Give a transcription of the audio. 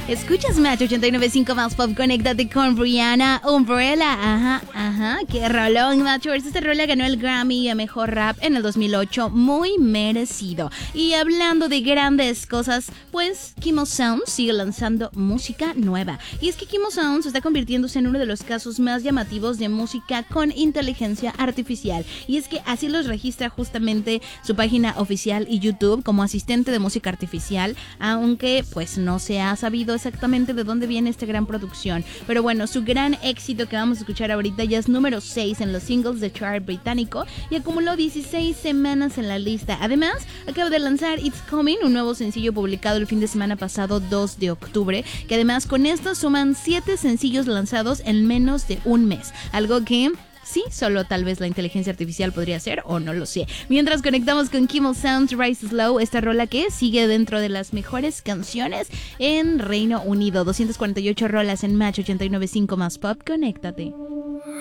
Escuchas Match 89.5 más pop, conéctate con Rihanna, Umbrella, ajá, qué rolón, Matchers. Esta rola ganó el Grammy a Mejor Rap en el 2008, muy merecido. Y hablando de grandes cosas, pues Kimo Sounds sigue lanzando música nueva. Y es que Kimo Sounds está convirtiéndose en uno de los casos más llamativos de música con inteligencia artificial. Y es que así los registra justamente su página oficial y YouTube como asistente de música artificial, aunque pues no se ha sabido exactamente de dónde viene esta gran producción. Pero bueno, su gran éxito que vamos a escuchar ahorita ya es número 6 en los singles de chart británico y acumuló 16 semanas en la lista. Además, acaba de lanzar It's Coming, un nuevo sencillo publicado el fin de semana pasado, 2 de octubre, que además con esto suman 7 sencillos lanzados en menos de un mes. Algo que sí, solo tal vez la inteligencia artificial podría hacer, o no lo sé. Mientras conectamos con Kimo Sounds, Rise Slow, esta rola que sigue dentro de las mejores canciones en Reino Unido. 248 rolas en Match 89.5 más pop, conéctate.